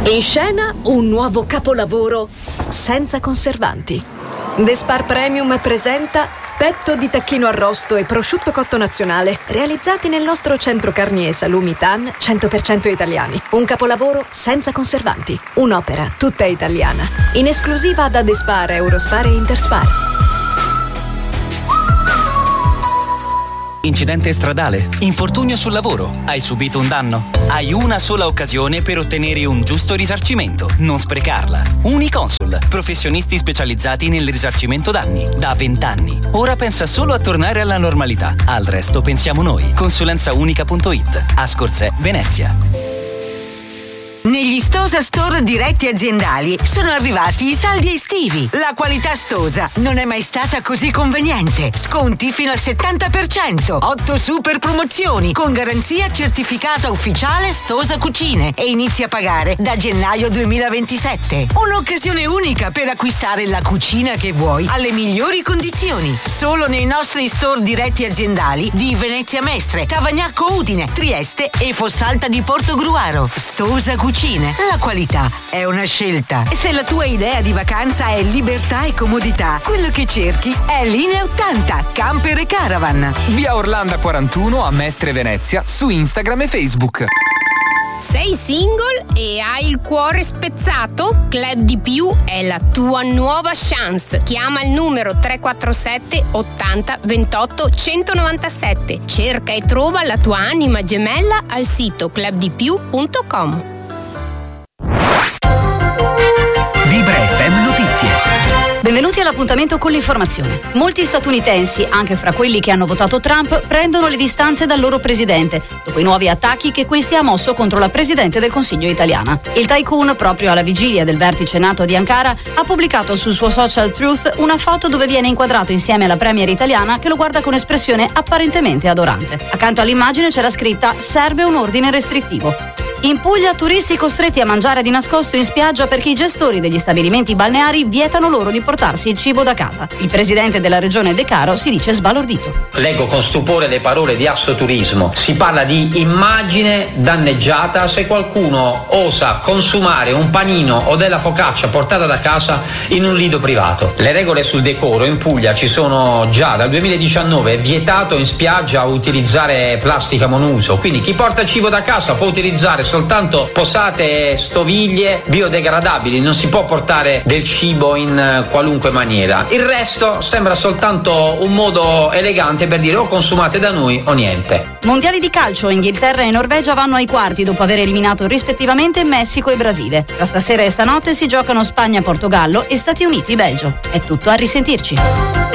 In scena un nuovo capolavoro senza conservanti. The Spar Premium presenta petto di tacchino arrosto e prosciutto cotto nazionale, realizzati nel nostro centro carni e salumi TAN 100% italiani. Un capolavoro senza conservanti. Un'opera tutta italiana. In esclusiva da The Spar, Eurospar e Interspar. Incidente stradale, infortunio sul lavoro, hai subito un danno? Hai una sola occasione per ottenere un giusto risarcimento, non sprecarla. Uniconsul, professionisti specializzati nel risarcimento danni, da 20 anni. Ora pensa solo a tornare alla normalità, al resto pensiamo noi. Consulenzaunica.it, Ascorzè, Venezia. Negli Stosa Store diretti aziendali sono arrivati i saldi estivi. La qualità Stosa non è mai stata così conveniente. Sconti fino al 70%, 8 super promozioni con garanzia certificata ufficiale Stosa Cucine e inizi a pagare da gennaio 2027. Un'occasione unica per acquistare la cucina che vuoi alle migliori condizioni. Solo nei nostri store diretti aziendali di Venezia Mestre, Tavagnacco Udine, Trieste e Fossalta di Portogruaro. Stosa Cucine. La qualità è una scelta. Se la tua idea di vacanza è libertà e comodità, quello che cerchi è Linea 80 Camper e Caravan. Via Orlando 41 a Mestre Venezia, su Instagram e Facebook. Sei single e hai il cuore spezzato? Club di Più è la tua nuova chance. Chiama il numero 347 80 28 197. Cerca e trova la tua anima gemella al sito clubdipiù.com. Vibra FM Notizie. Benvenuti all'appuntamento con l'informazione. Molti statunitensi, anche fra quelli che hanno votato Trump, prendono le distanze dal loro presidente, dopo i nuovi attacchi che questi ha mosso contro la presidente del Consiglio italiana. Il tycoon, proprio alla vigilia del vertice NATO di Ankara, ha pubblicato sul suo social Truth una foto dove viene inquadrato insieme alla premier italiana che lo guarda con espressione apparentemente adorante. Accanto all'immagine c'era scritta «Serve un ordine restrittivo». In Puglia, turisti costretti a mangiare di nascosto in spiaggia perché i gestori degli stabilimenti balneari vietano loro di portarsi il cibo da casa. Il presidente della regione De Caro si dice sbalordito. Leggo con stupore le parole di Assoturismo. Si parla di immagine danneggiata se qualcuno osa consumare un panino o della focaccia portata da casa in un lido privato. Le regole sul decoro in Puglia ci sono già dal 2019. È vietato in spiaggia utilizzare plastica monouso, quindi chi porta cibo da casa può utilizzare soltanto posate, stoviglie biodegradabili, non si può portare del cibo in qualunque maniera. Il resto sembra soltanto un modo elegante per dire o consumate da noi o niente. Mondiali di calcio, Inghilterra e Norvegia vanno ai quarti dopo aver eliminato rispettivamente Messico e Brasile. Tra stasera e stanotte si giocano Spagna-Portogallo e Stati Uniti-Belgio. È tutto, a risentirci.